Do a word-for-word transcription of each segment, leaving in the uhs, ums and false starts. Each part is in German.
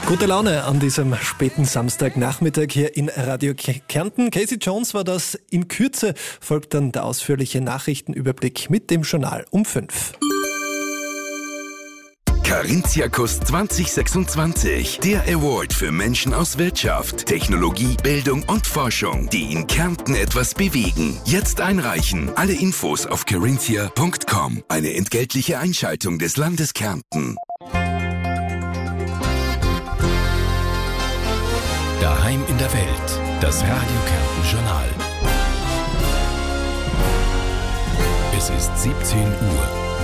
Gute Laune an diesem späten Samstagnachmittag hier in Radio Kärnten. Casey Jones war das. In Kürze folgt dann der ausführliche Nachrichtenüberblick mit dem Journal um fünf. Carinthia-Kurs zwanzig sechsundzwanzig. Der Award für Menschen aus Wirtschaft, Technologie, Bildung und Forschung, die in Kärnten etwas bewegen. Jetzt einreichen. Alle Infos auf carinthia punkt com. Eine entgeltliche Einschaltung des Landes Kärnten. Daheim in der Welt. Das Radio Kärnten Journal. Es ist siebzehn Uhr.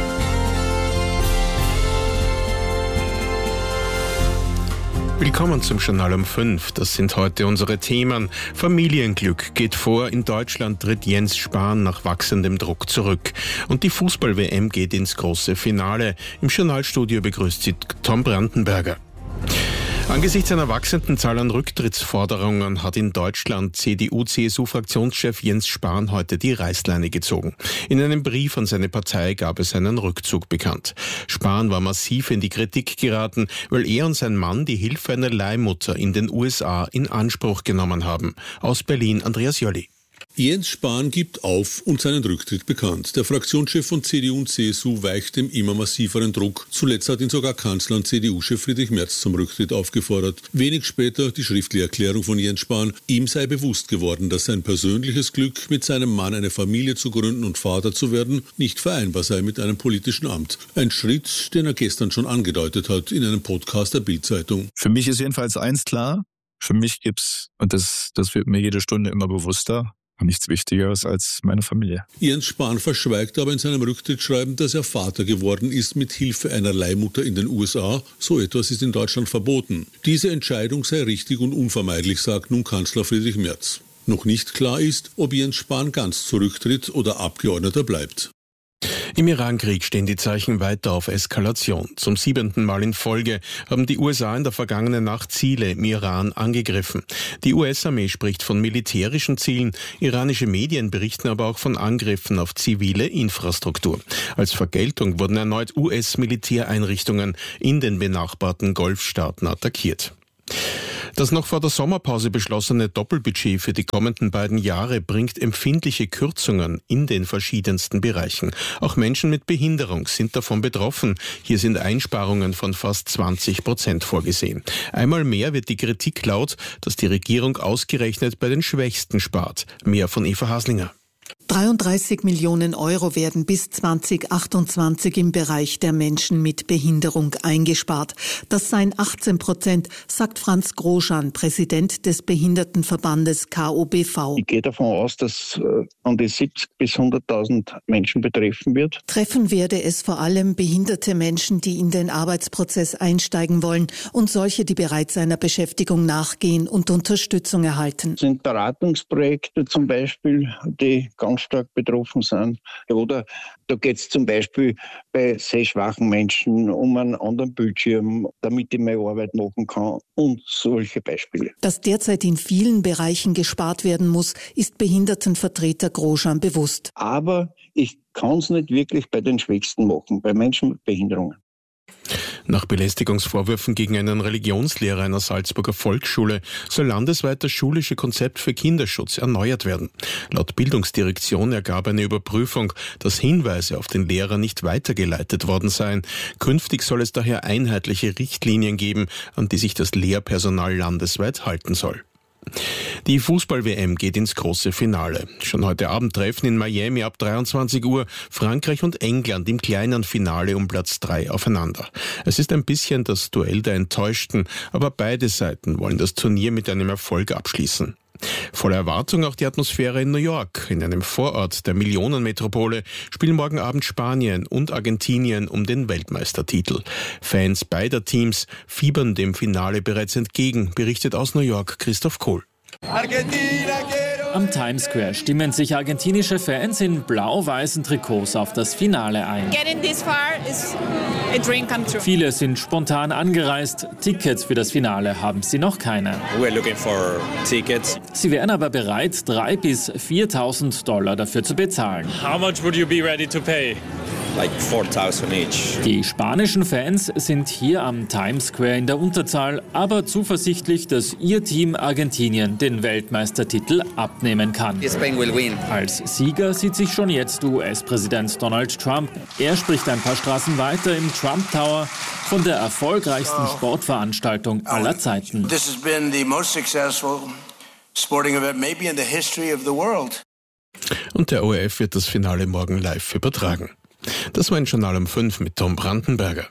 Willkommen zum Journal um fünf. Das sind heute unsere Themen. Familienglück geht vor. In Deutschland tritt Jens Spahn nach wachsendem Druck zurück. Und die Fußball-W M geht ins große Finale. Im Journalstudio begrüßt sie Tom Brandenberger. Angesichts einer wachsenden Zahl an Rücktrittsforderungen hat in Deutschland C D U-C S U-Fraktionschef Jens Spahn heute die Reißleine gezogen. In einem Brief an seine Partei gab es einen Rückzug bekannt. Spahn war massiv in die Kritik geraten, weil er und sein Mann die Hilfe einer Leihmutter in den U S A in Anspruch genommen haben. Aus Berlin Andreas Jolli. Jens Spahn gibt auf und seinen Rücktritt bekannt. Der Fraktionschef von C D U und C S U weicht dem immer massiveren Druck. Zuletzt hat ihn sogar Kanzler und C D U-Chef Friedrich Merz zum Rücktritt aufgefordert. Wenig später die schriftliche Erklärung von Jens Spahn. Ihm sei bewusst geworden, dass sein persönliches Glück, mit seinem Mann eine Familie zu gründen und Vater zu werden, nicht vereinbar sei mit einem politischen Amt. Ein Schritt, den er gestern schon angedeutet hat in einem Podcast der Bild-Zeitung. Für mich ist jedenfalls eins klar. Für mich gibt's, und das, das wird mir jede Stunde immer bewusster, nichts Wichtigeres als meine Familie. Jens Spahn verschweigt aber in seinem Rücktrittsschreiben, dass er Vater geworden ist mit Hilfe einer Leihmutter in den U S A. So etwas ist in Deutschland verboten. Diese Entscheidung sei richtig und unvermeidlich, sagt nun Kanzler Friedrich Merz. Noch nicht klar ist, ob Jens Spahn ganz zurücktritt oder Abgeordneter bleibt. Im Irankrieg stehen die Zeichen weiter auf Eskalation. Zum siebenten Mal in Folge haben die U S A in der vergangenen Nacht Ziele im Iran angegriffen. Die U S-Armee spricht von militärischen Zielen. Iranische Medien berichten aber auch von Angriffen auf zivile Infrastruktur. Als Vergeltung wurden erneut U S-Militäreinrichtungen in den benachbarten Golfstaaten attackiert. Das noch vor der Sommerpause beschlossene Doppelbudget für die kommenden beiden Jahre bringt empfindliche Kürzungen in den verschiedensten Bereichen. Auch Menschen mit Behinderung sind davon betroffen. Hier sind Einsparungen von fast zwanzig Prozent vorgesehen. Einmal mehr wird die Kritik laut, dass die Regierung ausgerechnet bei den Schwächsten spart. Mehr von Eva Haslinger. dreiunddreißig Millionen Euro werden bis zwanzig achtundzwanzig im Bereich der Menschen mit Behinderung eingespart. Das seien achtzehn Prozent, sagt Franz Groschan, Präsident des Behindertenverbandes K O B V. Ich gehe davon aus, dass äh, an die siebzig bis hunderttausend Menschen betreffen wird. Treffen werde es vor allem behinderte Menschen, die in den Arbeitsprozess einsteigen wollen und solche, die bereits einer Beschäftigung nachgehen und Unterstützung erhalten. Das sind Beratungsprojekte zum Beispiel, die ganz stark betroffen sind. Oder da geht es zum Beispiel bei sehschwachen Menschen um einen anderen Bildschirm, damit ich meine Arbeit machen kann und solche Beispiele. Dass derzeit in vielen Bereichen gespart werden muss, ist Behindertenvertreter Groschan bewusst. Aber ich kann es nicht wirklich bei den Schwächsten machen, bei Menschen mit Behinderungen. Nach Belästigungsvorwürfen gegen einen Religionslehrer einer Salzburger Volksschule soll landesweit das schulische Konzept für Kinderschutz erneuert werden. Laut Bildungsdirektion ergab eine Überprüfung, dass Hinweise auf den Lehrer nicht weitergeleitet worden seien. Künftig soll es daher einheitliche Richtlinien geben, an die sich das Lehrpersonal landesweit halten soll. Die Fußball-W M geht ins große Finale. Schon heute Abend treffen in Miami ab dreiundzwanzig Uhr Frankreich und England im kleinen Finale um Platz drei aufeinander. Es ist ein bisschen das Duell der Enttäuschten, aber beide Seiten wollen das Turnier mit einem Erfolg abschließen. Voller Erwartung auch die Atmosphäre in New York. In einem Vorort der Millionenmetropole spielen morgen Abend Spanien und Argentinien um den Weltmeistertitel. Fans beider Teams fiebern dem Finale bereits entgegen, berichtet aus New York Christoph Kohl. Am Times Square stimmen sich argentinische Fans in blau-weißen Trikots auf das Finale ein. Viele sind spontan angereist. Tickets für das Finale haben sie noch keine. Sie wären aber bereit, dreitausend bis viertausend Dollar dafür zu bezahlen. How much would you be ready to pay? like four thousand each. Die spanischen Fans sind hier am Times Square in der Unterzahl, aber zuversichtlich, dass ihr Team Argentinien den Weltmeistertitel abnehmen kann. Spain will win. Als Sieger sieht sich schon jetzt U S-Präsident Donald Trump. Er spricht ein paar Straßen weiter im Trump Tower von der erfolgreichsten Sportveranstaltung aller Zeiten. This has been the most successful sporting event maybe in the history of the world. Und der O R F wird das Finale morgen live übertragen. Das war ein Journal um fünf mit Tom Brandenberger.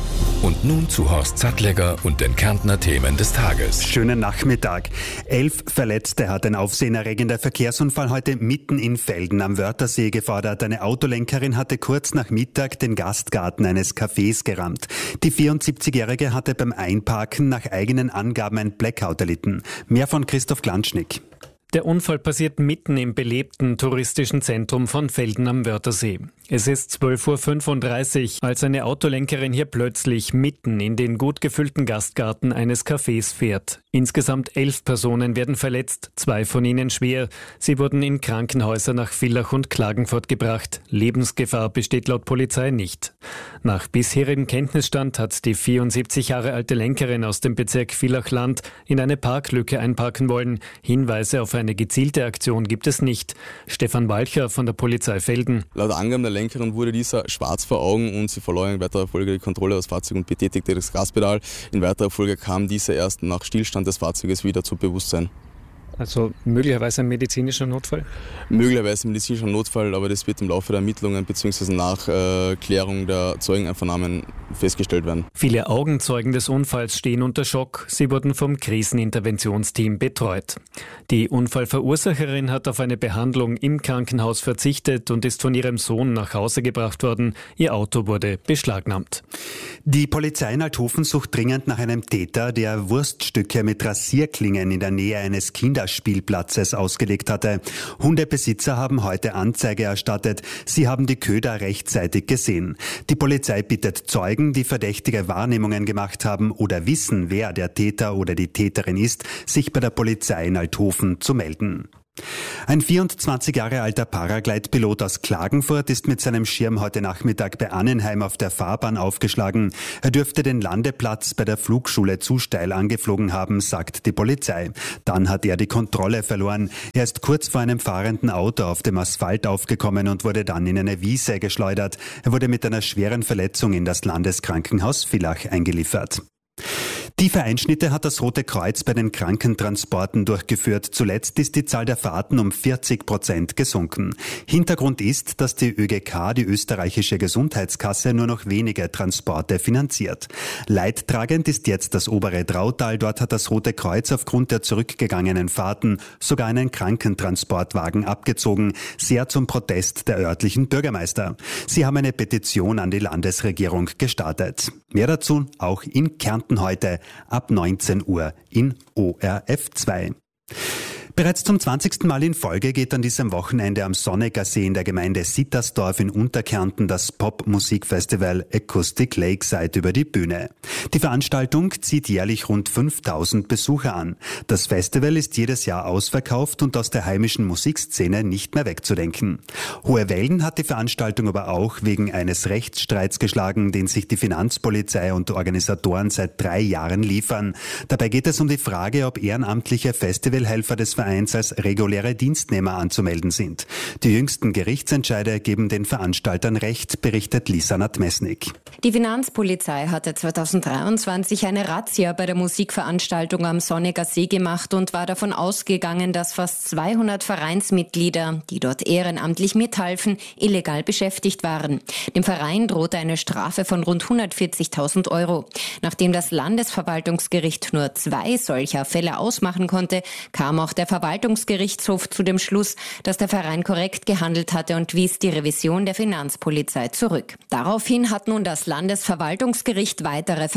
Und nun zu Horst Sattlegger und den Kärntner Themen des Tages. Schönen Nachmittag. Elf Verletzte hat ein aufsehenerregender Verkehrsunfall heute mitten in Velden am Wörthersee gefordert. Eine Autolenkerin hatte kurz nach Mittag den Gastgarten eines Cafés gerammt. Die vierundsiebzigjährige hatte beim Einparken nach eigenen Angaben ein Blackout erlitten. Mehr von Christoph Glanschnick. Der Unfall passiert mitten im belebten touristischen Zentrum von Velden am Wörthersee. Es ist zwölf Uhr fünfunddreißig, als eine Autolenkerin hier plötzlich mitten in den gut gefüllten Gastgarten eines Cafés fährt. Insgesamt elf Personen werden verletzt, zwei von ihnen schwer. Sie wurden in Krankenhäuser nach Villach und Klagenfurt gebracht. Lebensgefahr besteht laut Polizei nicht. Nach bisherigem Kenntnisstand hat die vierundsiebzig Jahre alte Lenkerin aus dem Bezirk Villach-Land in eine Parklücke einparken wollen. Hinweise auf eine gezielte Aktion gibt es nicht. Stefan Walcher von der Polizei Velden. Laut Angaben der Lenkerin wurde dieser schwarz vor Augen und sie verlor in weiterer Folge die Kontrolle des Fahrzeugs und betätigte das Gaspedal. In weiterer Folge kam diese erst nach Stillstand des Fahrzeuges wieder zu Bewusstsein. Also möglicherweise ein medizinischer Notfall? Möglicherweise ein medizinischer Notfall, aber das wird im Laufe der Ermittlungen bzw. nach äh, Klärung der Zeugeneinvernahmen festgestellt werden. Viele Augenzeugen des Unfalls stehen unter Schock. Sie wurden vom Kriseninterventionsteam betreut. Die Unfallverursacherin hat auf eine Behandlung im Krankenhaus verzichtet und ist von ihrem Sohn nach Hause gebracht worden. Ihr Auto wurde beschlagnahmt. Die Polizei in Althofen sucht dringend nach einem Täter, der Wurststücke mit Rasierklingen in der Nähe eines Kinderspielplatzes ausgelegt hatte. Hundebesitzer haben heute Anzeige erstattet. Sie haben die Köder rechtzeitig gesehen. Die Polizei bittet Zeugen, die verdächtige Wahrnehmungen gemacht haben oder wissen, wer der Täter oder die Täterin ist, sich bei der Polizei in Althofen zu melden. Ein vierundzwanzig Jahre alter Paraglide-Pilot aus Klagenfurt ist mit seinem Schirm heute Nachmittag bei Annenheim auf der Fahrbahn aufgeschlagen. Er dürfte den Landeplatz bei der Flugschule zu steil angeflogen haben, sagt die Polizei. Dann hat er die Kontrolle verloren. Er ist kurz vor einem fahrenden Auto auf dem Asphalt aufgekommen und wurde dann in eine Wiese geschleudert. Er wurde mit einer schweren Verletzung in das Landeskrankenhaus Villach eingeliefert. Tiefe Einschnitte hat das Rote Kreuz bei den Krankentransporten durchgeführt. Zuletzt ist die Zahl der Fahrten um vierzig Prozent gesunken. Hintergrund ist, dass die Ö G K, die österreichische Gesundheitskasse, nur noch wenige Transporte finanziert. Leidtragend ist jetzt das obere Drautal. Dort hat das Rote Kreuz aufgrund der zurückgegangenen Fahrten sogar einen Krankentransportwagen abgezogen, sehr zum Protest der örtlichen Bürgermeister. Sie haben eine Petition an die Landesregierung gestartet. Mehr dazu auch in Kärnten heute ab neunzehn Uhr in O R F zwei. Bereits zum zwanzigsten Mal in Folge geht an diesem Wochenende am Sonnecker See in der Gemeinde Sittersdorf in Unterkärnten das Pop-Musikfestival Acoustic Lakeside über die Bühne. Die Veranstaltung zieht jährlich rund fünftausend Besucher an. Das Festival ist jedes Jahr ausverkauft und aus der heimischen Musikszene nicht mehr wegzudenken. Hohe Wellen hat die Veranstaltung aber auch wegen eines Rechtsstreits geschlagen, den sich die Finanzpolizei und Organisatoren seit drei Jahren liefern. Dabei geht es um die Frage, ob ehrenamtliche Festivalhelfer des Vereins als reguläre Dienstnehmer anzumelden sind. Die jüngsten Gerichtsentscheide geben den Veranstaltern Recht, berichtet Lisa Nadmesnik. Die Finanzpolizei hatte zweitausenddreiundzwanzig eine Razzia bei der Musikveranstaltung am Sonnecker See gemacht und war davon ausgegangen, dass fast zweihundert Vereinsmitglieder, die dort ehrenamtlich mithalfen, illegal beschäftigt waren. Dem Verein drohte eine Strafe von rund hundertvierzigtausend Euro. Nachdem das Landesverwaltungsgericht nur zwei solcher Fälle ausmachen konnte, kam auch der Verwaltungsgerichtshof zu dem Schluss, dass der Verein korrekt gehandelt hatte und wies die Revision der Finanzpolizei zurück. Daraufhin hat nun das Landesverwaltungsgericht weitere Verfahren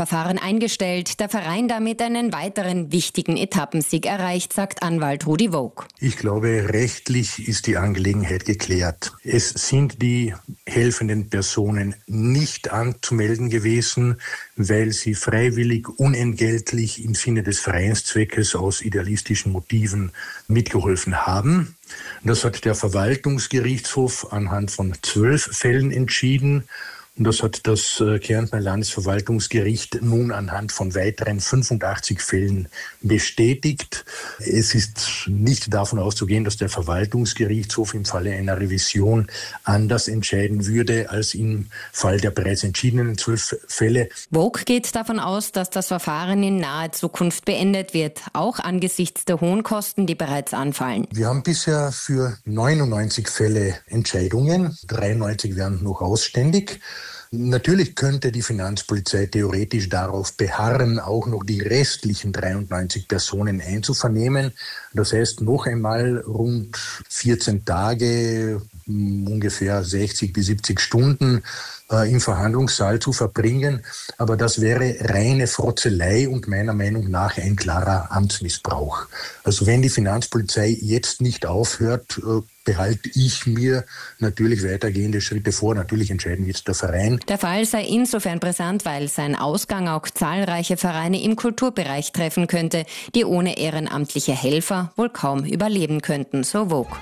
Verfahren eingestellt. Der Verein damit einen weiteren wichtigen Etappensieg erreicht, sagt Anwalt Rudi Vogt. Ich glaube, rechtlich ist die Angelegenheit geklärt. Es sind die helfenden Personen nicht anzumelden gewesen, weil sie freiwillig, unentgeltlich im Sinne des Vereinszweckes aus idealistischen Motiven mitgeholfen haben. Das hat der Verwaltungsgerichtshof anhand von zwölf Fällen entschieden. Und das hat das Kärntner Landesverwaltungsgericht nun anhand von weiteren fünfundachtzig Fällen bestätigt. Es ist nicht davon auszugehen, dass der Verwaltungsgerichtshof im Falle einer Revision anders entscheiden würde als im Fall der bereits entschiedenen zwölf Fälle. Vogt geht davon aus, dass das Verfahren in naher Zukunft beendet wird, auch angesichts der hohen Kosten, die bereits anfallen. Wir haben bisher für neunundneunzig Fälle Entscheidungen, dreiundneunzig werden noch ausständig. Natürlich könnte die Finanzpolizei theoretisch darauf beharren, auch noch die restlichen dreiundneunzig Personen einzuvernehmen. Das heißt, noch einmal rund vierzehn Tage, ungefähr sechzig bis siebzig Stunden äh, im Verhandlungssaal zu verbringen. Aber das wäre reine Frotzelei und meiner Meinung nach ein klarer Amtsmissbrauch. Also wenn die Finanzpolizei jetzt nicht aufhört, äh, behalte ich mir natürlich weitergehende Schritte vor. Natürlich entscheiden jetzt der Verein. Der Fall sei insofern brisant, weil sein Ausgang auch zahlreiche Vereine im Kulturbereich treffen könnte, die ohne ehrenamtliche Helfer wohl kaum überleben könnten, so Vogt.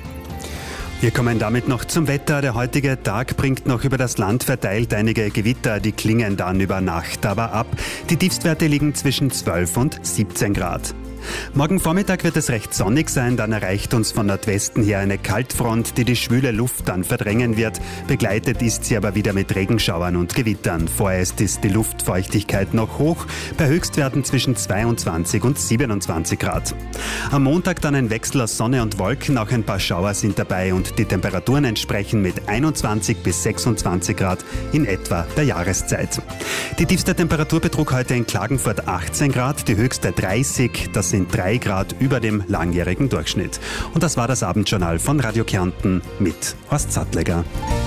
Wir kommen damit noch zum Wetter. Der heutige Tag bringt noch über das Land verteilt einige Gewitter, die klingen dann über Nacht aber ab. Die Tiefstwerte liegen zwischen zwölf und siebzehn Grad. Morgen Vormittag wird es recht sonnig sein, dann erreicht uns von Nordwesten her eine Kaltfront, die die schwüle Luft dann verdrängen wird. Begleitet ist sie aber wieder mit Regenschauern und Gewittern. Vorerst ist die Luftfeuchtigkeit noch hoch, bei Höchstwerten zwischen zweiundzwanzig und siebenundzwanzig Grad. Am Montag dann ein Wechsel aus Sonne und Wolken, auch ein paar Schauer sind dabei und die Temperaturen entsprechen mit einundzwanzig bis sechsundzwanzig Grad in etwa der Jahreszeit. Die tiefste Temperatur betrug heute in Klagenfurt achtzehn Grad, die höchste dreißig, das sind drei Grad über dem langjährigen Durchschnitt. Und das war das Abendjournal von Radio Kärnten mit Horst Sattlegger.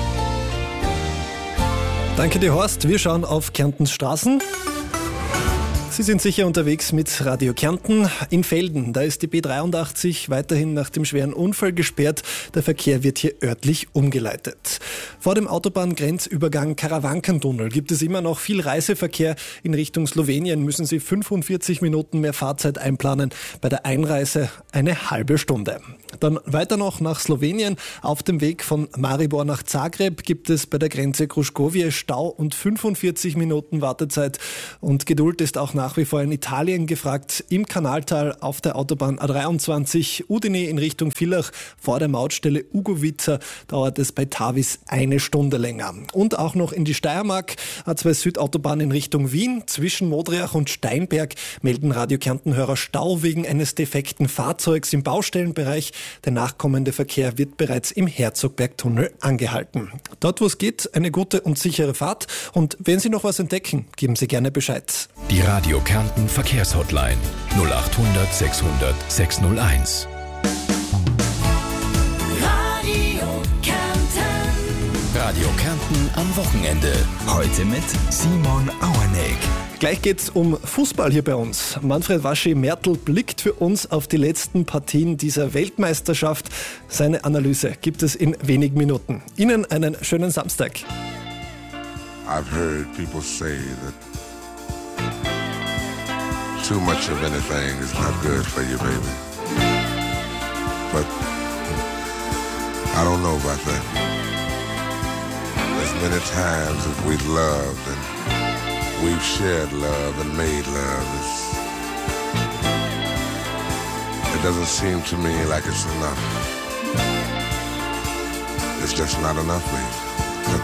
Danke dir, Horst. Wir schauen auf Kärntens Straßen. Sie sind sicher unterwegs mit Radio Kärnten. In Velden, da ist die B dreiundachtzig weiterhin nach dem schweren Unfall gesperrt. Der Verkehr wird hier örtlich umgeleitet. Vor dem Autobahngrenzübergang Karawankentunnel gibt es immer noch viel Reiseverkehr. In Richtung Slowenien müssen Sie fünfundvierzig Minuten mehr Fahrzeit einplanen. Bei der Einreise eine halbe Stunde. Dann weiter noch nach Slowenien. Auf dem Weg von Maribor nach Zagreb gibt es bei der Grenze Kruškovje Stau und fünfundvierzig Minuten Wartezeit. Und Geduld ist auch nach wie vor in Italien gefragt. Im Kanaltal auf der Autobahn A dreiundzwanzig Udine in Richtung Villach vor der Mautstelle Ugovica dauert es bei Tavis eine Stunde länger. Und auch noch in die Steiermark. A zwei Südautobahn in Richtung Wien. Zwischen Modriach und Steinberg melden Radio Kärnten-Hörer Stau wegen eines defekten Fahrzeugs im Baustellenbereich. Der nachkommende Verkehr wird bereits im Herzogbergtunnel angehalten. Dort, wo es geht, eine gute und sichere Fahrt. Und wenn Sie noch was entdecken, geben Sie gerne Bescheid. Die Radio Kärnten Verkehrshotline null achthundert sechshundert sechshunderteins. Radio Kärnten. Radio Kärnten am Wochenende. Heute mit Simon Auerneck. Gleich geht's um Fußball hier bei uns. Manfred Waschi-Mertl blickt für uns auf die letzten Partien dieser Weltmeisterschaft. Seine Analyse gibt es in wenigen Minuten. Ihnen einen schönen Samstag. I've heard people say that too much of anything is not good for you, baby. But I don't know about that. As many times as we've loved and we've shared love and made love, it's, it doesn't seem to me like it's enough. It's just not enough, baby.